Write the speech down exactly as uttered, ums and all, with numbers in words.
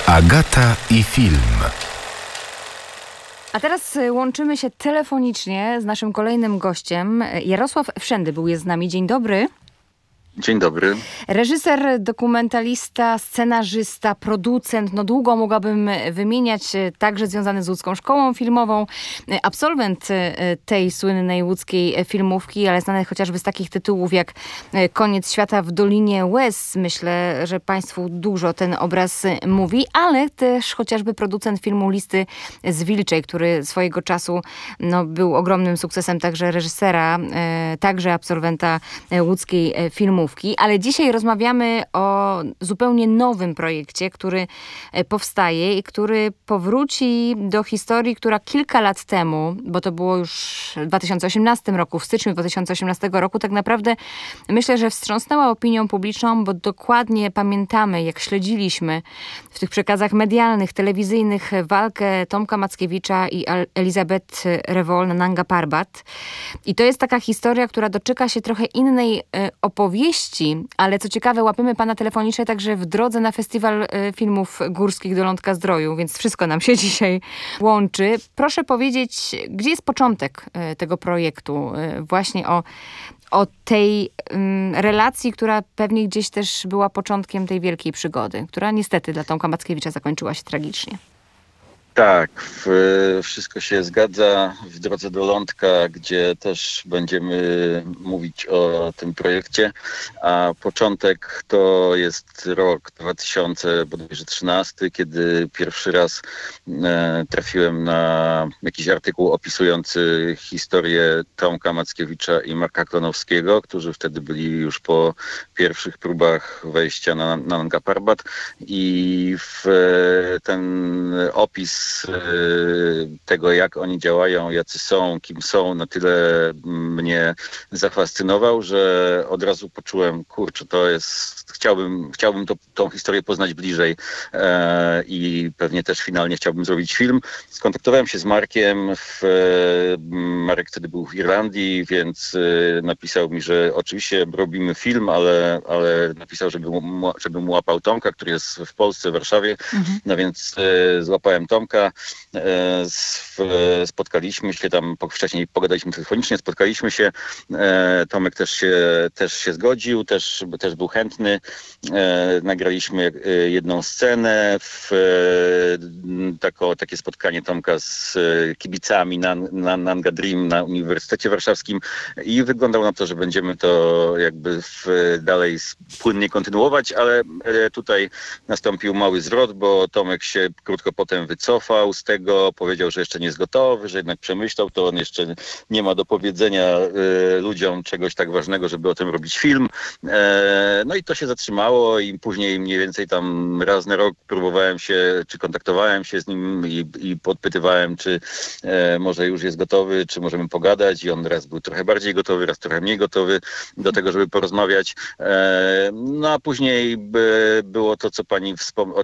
Agata i film. A teraz łączymy się telefonicznie z naszym kolejnym gościem. Jarosław Wszędy był jest z nami. Dzień dobry. Dzień dobry. Reżyser, dokumentalista, scenarzysta, producent. No długo mogłabym wymieniać, także związany z łódzką szkołą filmową. Absolwent tej słynnej łódzkiej filmówki, ale znany chociażby z takich tytułów jak Koniec świata w Dolinie Łez. Myślę, że Państwu dużo ten obraz mówi, ale też chociażby producent filmu Listy z Wilczej, który swojego czasu no, był ogromnym sukcesem także reżysera, także absolwenta łódzkiej filmówki. Ale dzisiaj rozmawiamy o zupełnie nowym projekcie, który powstaje i który powróci do historii, która kilka lat temu, bo to było już w dwa tysiące osiemnastym roku, w styczniu dwa tysiące osiemnastego roku, tak naprawdę myślę, że wstrząsnęła opinią publiczną, bo dokładnie pamiętamy, jak śledziliśmy w tych przekazach medialnych, telewizyjnych walkę Tomka Mackiewicza i Elizabeth Revol na Nanga Parbat. I to jest taka historia, która doczeka się trochę innej opowieści, ale co ciekawe, łapiemy pana telefonicznie także w drodze na Festiwal Filmów Górskich do Lądka Zdroju, więc wszystko nam się dzisiaj łączy. Proszę powiedzieć, gdzie jest początek tego projektu? Właśnie o, o tej um, relacji, która pewnie gdzieś też była początkiem tej wielkiej przygody, która niestety dla Tomka Mackiewicza zakończyła się tragicznie. Tak, w, wszystko się zgadza. W drodze do Lądka, gdzie też będziemy mówić o tym projekcie, a początek to jest rok dwa tysiące trzynasty, kiedy pierwszy raz e, trafiłem na jakiś artykuł opisujący historię Tomka Mackiewicza i Marka Klonowskiego, którzy wtedy byli już po pierwszych próbach wejścia na, na Nanga Parbat, i w ten opis tego, jak oni działają, jacy są, kim są, na tyle mnie zafascynował, że od razu poczułem, kurczę, to jest, chciałbym, chciałbym to, tą historię poznać bliżej e, i pewnie też finalnie chciałbym zrobić film. Skontaktowałem się z Markiem, w, Marek wtedy był w Irlandii, więc napisał mi, że oczywiście robimy film, ale, ale napisał, żeby mu, żebym łapał Tomka, który jest w Polsce, w Warszawie, mhm. No więc e, złapałem Tomka. Spotkaliśmy się tam, wcześniej pogadaliśmy telefonicznie, spotkaliśmy się. Tomek też się, też się zgodził, też, też był chętny. Nagraliśmy jedną scenę, w, tako, takie spotkanie Tomka z kibicami na, na Nanga Dream na Uniwersytecie Warszawskim i wyglądało na to, że będziemy to jakby w, dalej płynnie kontynuować, ale tutaj nastąpił mały zwrot, bo Tomek się krótko potem wycofał z tego, powiedział, że jeszcze nie jest gotowy, że jednak przemyślał, to on jeszcze nie ma do powiedzenia y, ludziom czegoś tak ważnego, żeby o tym robić film. E, no i to się zatrzymało i później mniej więcej tam raz na rok próbowałem się, czy kontaktowałem się z nim i, i podpytywałem, czy e, może już jest gotowy, czy możemy pogadać, i on raz był trochę bardziej gotowy, raz trochę mniej gotowy do tego, żeby porozmawiać. E, no a później by, było to, co pani wspom- o,